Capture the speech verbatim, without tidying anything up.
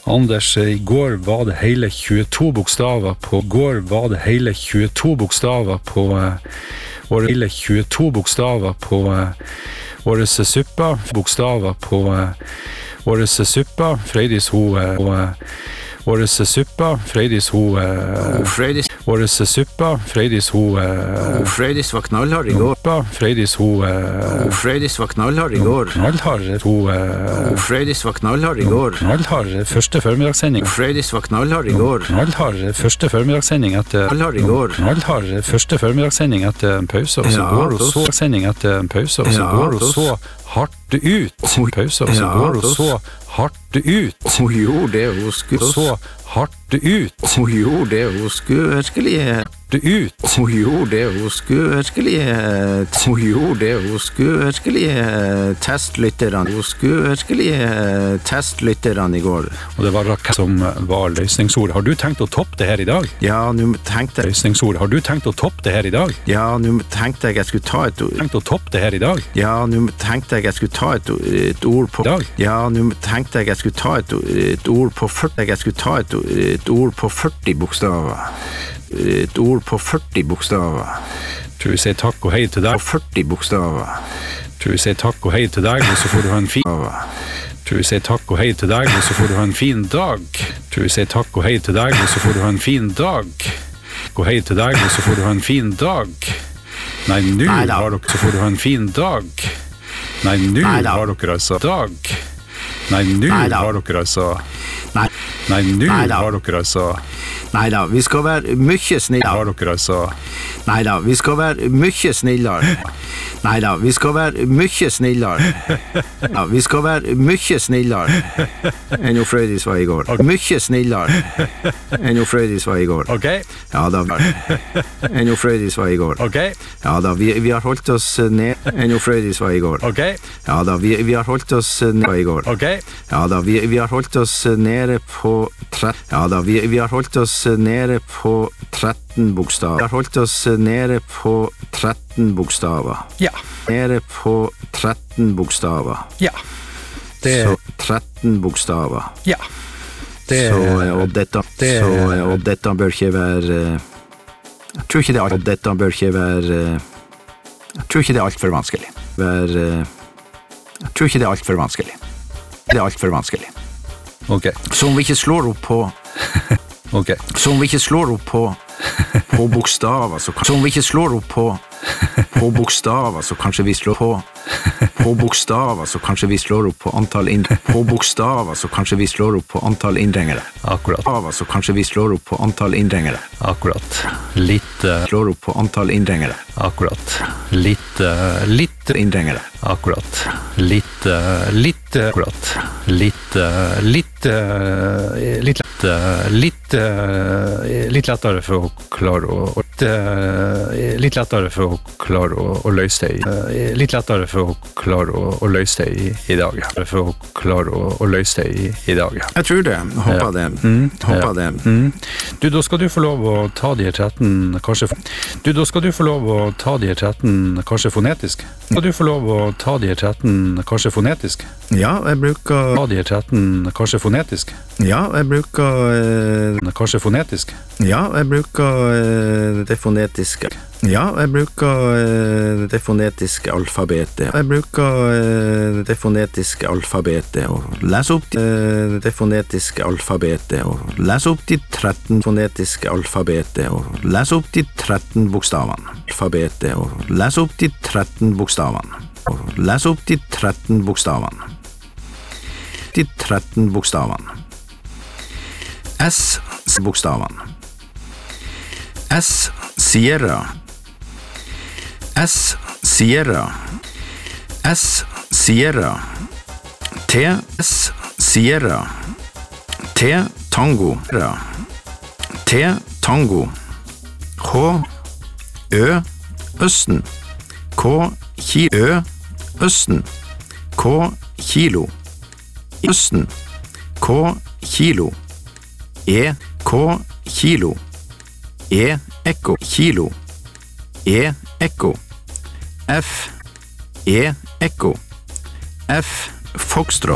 Anders, i går var det hele tjueto bokstaver på går var det hele tjueto bokstaver på våre hele tjueto bokstaver på våre suppa bokstaver på våre suppa Freydis ho og våre suppa Freydis ho oh, Freydis våre suppa Freydis ho oh, Freydis var knallhard i går Freydis ho oh, Freydis var knallhard i går knallhard ho oh, Freydis var knallhard i går knallhard første formidagssending oh, Freydis var knallhard i går knallhard første formidagssending etter knallhard i går knallhard første formidagssending etter en pause og så ja, går hun så sending etter en pause og så ja, går hun så hardt ut pause og så ja, går hun så hardt ut hun gjorde det hun skulle så hardt ut hun gjorde det hun skulle virkelig ut hun gjorde det hun skulle virkelig hun gjorde det hun skulle virkelig testlytterne hun skulle virkelig testlytterne i går og det var rakett som var løsningsord. Har du tenkt å toppe det her i dag? Ja, nå tenkte jeg løsningsord. Har du tenkt å toppe det her i dag? Ja, nå tenkte jeg jeg skulle ta et ord tenkt å toppe det her i dag? Ja, nå tenkte jeg jeg skulle ta et, et ord på dag. Ja, nå tenkte jeg jeg skulle ta et, et ord på førti jeg skulle ta et, et ord på førti bokstaver et ord på førti bokstaver tror vi sier takk og hei til deg på førti bokstaver tror vi sier takk og hei til deg og så får du ha en fin tror vi sier takk og hei til deg og så får du ha en fin dag tror vi sier takk og hei til deg og så får du ha en fin dag og hei til deg og så får du ha en fin dag nei, nu har dere så får du ha en fin dag nei, nu har dere altså dag nei, nu har dere altså nei, nei, nu har dere altså Neida, vi skal være mye snillere. Har dere altså? Neida, vi skal være mye snillere. Neida, vi skal være mye snillere. Ja, vi skal være mye snillere enn jo Freydis var i går. Mye snillere enn jo Freydis var i går. Ok. Ja da, enn jo Freydis var i går. Ok. Ja da, vi, vi har holdt oss ned enn jo Freydis var i går. Ok. Ja da, vi, vi har holdt oss ned i går. Ok. Ja da, vi, vi har holdt oss nede på tre... Ja da, vi, vi har holdt oss nede på tretten bokstaver. Vi har holdt oss nede på tretten bokstaver. Ja. Nede på tretten bokstaver. Ja. Det... Så tretten bokstaver. Ja. Det... Så, og dette, det... så, og dette bør ikke være... Jeg tror ikke det er alt, og dette bør ikke være... Jeg tror ikke det er alt for vanskelig. Være... Jeg tror ikke det er alt for vanskelig. Det er alt for vanskelig. Ok. Så om vi ikke slår opp på... Ok. Så om vi ikke slår opp på, på bokstaver, så, kan, så om vi ikke slår opp på, på bokstaver, så kanskje vi slår på, på bokstaver, så kanskje vi slår opp på antall inn, på bokstaver, så kanskje vi slår opp på antall inntrengere. Akkurat. Så kanskje vi slår opp på antall inntrengere. Akkurat. Litt... Uh... Slår opp på antall inntrengere. Akkurat. Litt... Uh, litt... Inntrengere. Akkurat. Litt... Uh, litt... Akkurat. Litt... Uh, litt... Uh, litt... Uh, litt... Uh, litt lettere for å klare å... Uh, litt lettere for å klare å, å løse det. Uh, litt lettere for å klare å, å løse det i, i dag. For å klare å, å løse det i, i dag. Jeg tror det. Håper ja. det. Mm, Håper ja. det. Mm. Du, da skal du få lov å ta de tretten, kanskje... Du, da skal du få lov å ta de tretten, kanskje fonetisk. Skal du få lov å ta de tretten, kanskje fonetisk? Ja, jeg bruker... Ta de tretten, kanskje fonetisk? Ja, jeg bruker... Eh... Kanskje fonetisk? Ja, jeg bruker eh, det fonetiske. Ja, jeg bruker eh, det fonetiske alfabetet. Jeg bruker eh, det fonetiske alfabetet og lese opp de, eh, det fonetiske alfabetet og lese opp de tretten fonetiske alfabetet og lese opp de tretten bokstavene. Alfabetet og lese opp de tretten bokstavene. Og lese opp de tretten bokstavene. De tretten bokstavene. S-bokstavene. S Sierra S Sierra S Sierra T S Sierra T Tango T Tango H Ø Østen K Ki Ø Østen K Kilo Østen K Kilo E K Kilo E ekko kilo E ekko F E ekko F foxtrot